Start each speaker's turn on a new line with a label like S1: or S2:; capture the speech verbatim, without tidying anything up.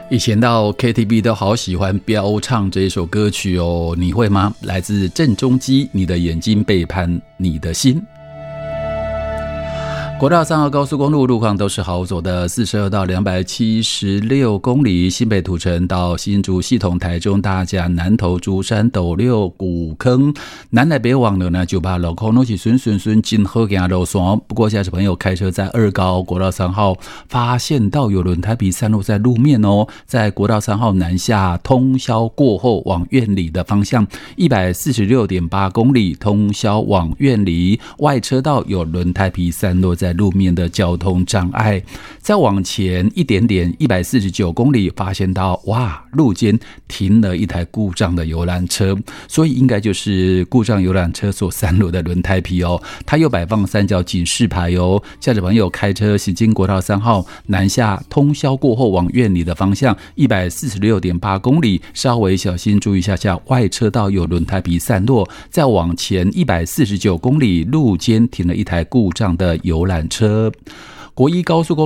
S1: 以前到 K T V 都好喜欢飙唱这一首歌曲哦，你会吗？来自郑中基，你的眼睛背叛你的心。国道三号高速公路路况都是好走的，四十二到两百七十六公里，新北土城到新竹系统、台中大甲、南投竹山、斗六、古坑，南来北往的呢，就把路况都是顺顺顺真好行路线。不过驾驶朋友开车在二高国道三号发现到有轮胎皮散落在路面哦，在国道三号南下通霄过后往苑里的方向，一百四十六点八公里，通霄往苑里外车道有轮胎皮散落在路面的交通障碍。再往前一点点，一百四十九公里，发现到哇，路肩停了一台故障的游览车，所以应该就是故障游览车所散落的轮胎皮哦。它又摆放三角警示牌哦，驾驶朋友开车行经国道三号南下通霄过后往苑里的方向，一百四十六点八公里，稍微小心注意一下下外车道有轮胎皮散落。再往前一百四十九公里，路肩停了一台故障的游览车。国一高速公路